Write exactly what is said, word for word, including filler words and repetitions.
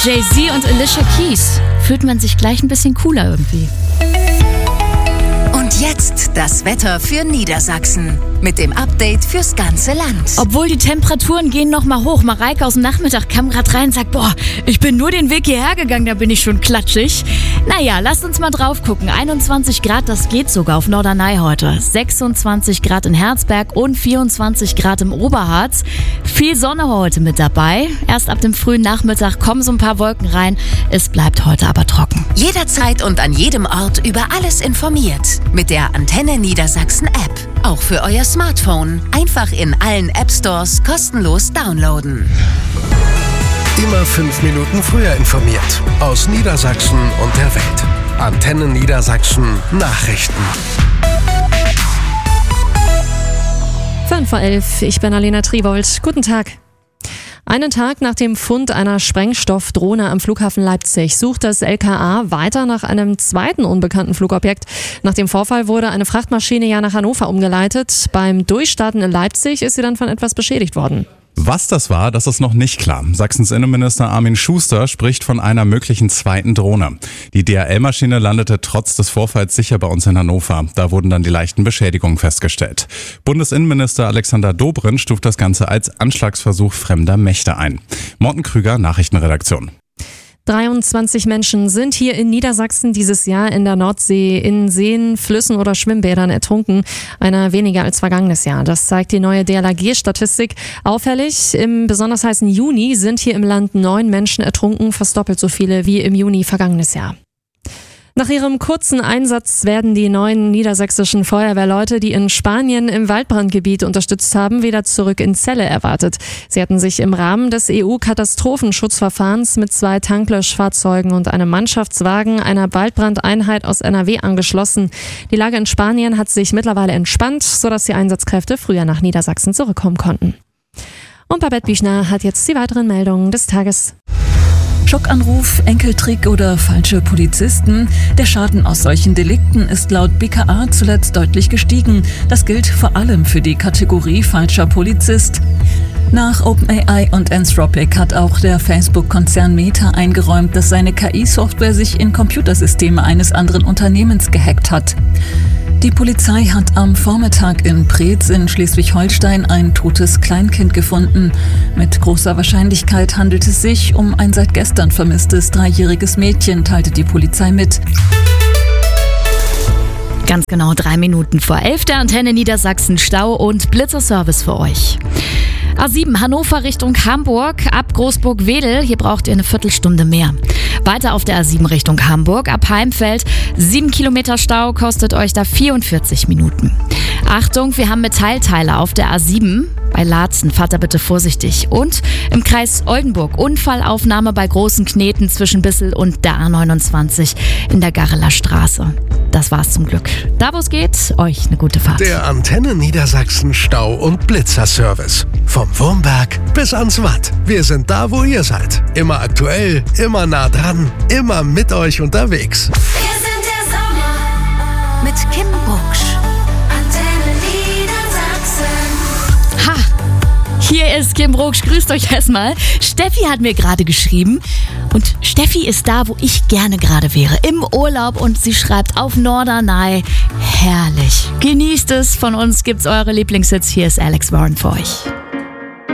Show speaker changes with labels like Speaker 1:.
Speaker 1: Jay-Z und Alicia Keys. Fühlt man sich gleich ein bisschen cooler irgendwie.
Speaker 2: Und jetzt das Wetter für Niedersachsen mit dem Update fürs ganze Land.
Speaker 1: Obwohl die Temperaturen gehen noch mal hoch. Mareike aus dem Nachmittag kam gerade rein und sagt, boah, ich bin nur den Weg hierher gegangen, da bin ich schon klatschig. Naja, lasst uns mal drauf gucken. einundzwanzig Grad, das geht sogar auf Norderney heute. sechsundzwanzig Grad in Herzberg und vierundzwanzig Grad im Oberharz. Viel Sonne heute mit dabei. Erst ab dem frühen Nachmittag kommen so ein paar Wolken rein. Es bleibt heute aber trocken.
Speaker 2: Jederzeit und an jedem Ort über alles informiert. Mit der Antenne Niedersachsen App. Auch für euer Smartphone. Einfach in allen App Stores kostenlos downloaden.
Speaker 3: Immer fünf Minuten früher informiert. Aus Niedersachsen und der Welt. Antenne Niedersachsen Nachrichten.
Speaker 4: fünf vor elf, ich bin Alena Triwold. Guten Tag. Einen Tag nach dem Fund einer Sprengstoffdrohne am Flughafen Leipzig sucht das L K A weiter nach einem zweiten unbekannten Flugobjekt. Nach dem Vorfall wurde eine Frachtmaschine ja nach Hannover umgeleitet. Beim Durchstarten in Leipzig ist sie dann von etwas beschädigt worden.
Speaker 5: Was das war, das ist noch nicht klar. Sachsens Innenminister Armin Schuster spricht von einer möglichen zweiten Drohne. Die D H L-Maschine landete trotz des Vorfalls sicher bei uns in Hannover. Da wurden dann die leichten Beschädigungen festgestellt. Bundesinnenminister Alexander Dobrindt stuft das Ganze als Anschlagsversuch fremder Mächte ein. Morten Krüger, Nachrichtenredaktion.
Speaker 4: dreiundzwanzig Menschen sind hier in Niedersachsen dieses Jahr in der Nordsee in Seen, Flüssen oder Schwimmbädern ertrunken. Einer weniger als vergangenes Jahr. Das zeigt die neue D L R G-Statistik. Auffällig, im besonders heißen Juni sind hier im Land neun Menschen ertrunken, fast doppelt so viele wie im Juni vergangenes Jahr. Nach ihrem kurzen Einsatz werden die neuen niedersächsischen Feuerwehrleute, die in Spanien im Waldbrandgebiet unterstützt haben, wieder zurück in Celle erwartet. Sie hatten sich im Rahmen des E U-Katastrophenschutzverfahrens mit zwei Tanklöschfahrzeugen und einem Mannschaftswagen einer Waldbrandeinheit aus N R W angeschlossen. Die Lage in Spanien hat sich mittlerweile entspannt, sodass die Einsatzkräfte früher nach Niedersachsen zurückkommen konnten. Und Babette Büchner hat jetzt die weiteren Meldungen des Tages.
Speaker 6: Schockanruf, Enkeltrick oder falsche Polizisten. Der Schaden aus solchen Delikten ist laut B K A zuletzt deutlich gestiegen. Das gilt vor allem für die Kategorie falscher Polizist. Nach OpenAI und Anthropic hat auch der Facebook-Konzern Meta eingeräumt, dass seine K I-Software sich in Computersysteme eines anderen Unternehmens gehackt hat. Die Polizei hat am Vormittag in Preetz in Schleswig-Holstein ein totes Kleinkind gefunden. Mit großer Wahrscheinlichkeit handelt es sich um ein seit gestern vermisstes dreijähriges Mädchen, teilte die Polizei mit.
Speaker 1: Ganz genau drei Minuten vor elf der Antenne Niedersachsen Stau und Blitzerservice für euch. A sieben Hannover Richtung Hamburg, ab Großburg-Wedel, hier braucht ihr eine Viertelstunde mehr. Weiter auf der A sieben Richtung Hamburg, ab Heimfeld, sieben Kilometer Stau, kostet euch da vierundvierzig Minuten. Achtung, wir haben Metallteile auf der A sieben. Bei Laatzen, fahrt da bitte vorsichtig. Und im Kreis Oldenburg, Unfallaufnahme bei Großen Kneten zwischen Bissel und der A neunundzwanzig in der Garreler Straße. Das war's zum Glück. Da wo es geht, euch eine gute Fahrt.
Speaker 3: Der Antenne Niedersachsen Stau- und Blitzerservice. Vom Wurmberg bis ans Watt. Wir sind da, wo ihr seid. Immer aktuell, immer nah dran, immer mit euch unterwegs.
Speaker 2: Wir sind der Sommer mit Kim Bucksch. Antenne Niedersachsen.
Speaker 1: Ha! Hier ist Kim Broksch, grüßt euch erstmal. Steffi hat mir gerade geschrieben und Steffi ist da, wo ich gerne gerade wäre, im Urlaub, und sie schreibt auf Norderney. Herrlich. Genießt es, von uns gibt's eure Lieblingshits. Hier ist Alex Warren für euch.